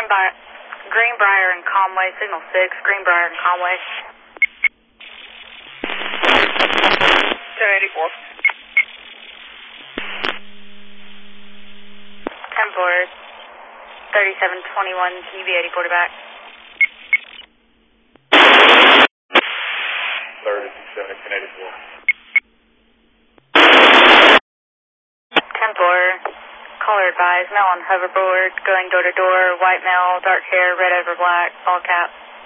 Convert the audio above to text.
Greenbrier and Conway, signal 6, Greenbrier and Conway. 1084. 10-4, 3721, can you be 84 to back? 3784. 10-4, caller advised, male on hoverboard, going door to door, white male, dark hair, red over black, all cap.